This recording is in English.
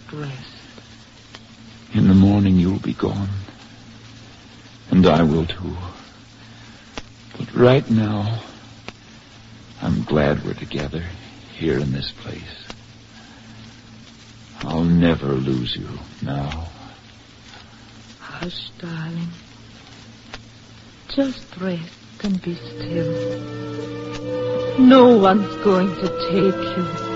rest. In the morning you'll be gone. And I will too. But right now, I'm glad we're together here in this place. I'll never lose you now. Hush, darling. Just rest and be still. No one's going to take you.